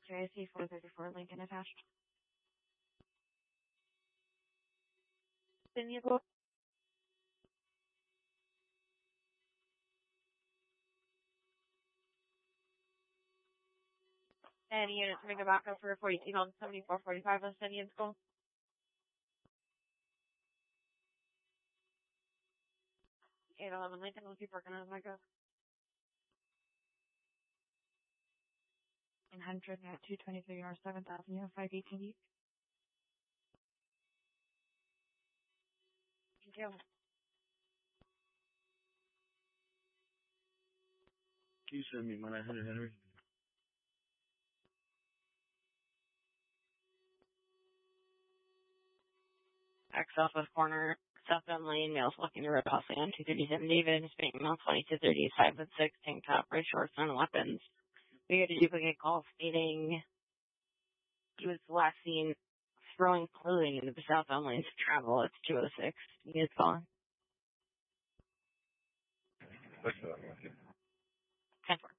JIC 434 Lincoln attached. Vehicle. And units make a backup for 42 on 7445 of Indian School. 811 Lincoln, we'll keep working on my go. 900 at 223 or 7000, 518. Thank you. Can you send me my 900 Henry? X Southwest Corner, southbound lane, males walking the road, passing on 237 David, speeding male 2230, 5'6", tank top, red shorts, and weapons. We got a duplicate call stating he was last seen throwing clothing into the southbound lanes of travel. It's 206. He is calling. What's that? 10-4.